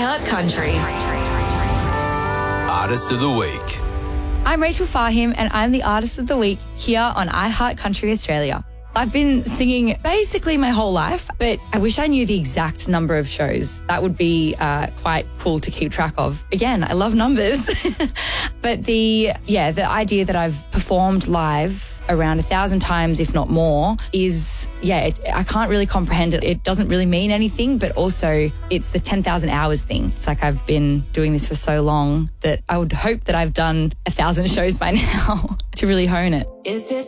iHeart Country. Artist of the Week. I'm Rachel Fahim and I'm the Artist of the Week here on iHeart Country Australia. I've been singing basically my whole life, but I wish I knew the exact number of shows. That would be quite cool to keep track of. Again, I love numbers. But the idea that I've performed live around 1,000 times, if not more, is, I can't really comprehend it. It doesn't really mean anything, but also it's the 10,000 hours thing. It's like I've been doing this for so long that I would hope that I've done 1,000 shows by now to really hone it. Is this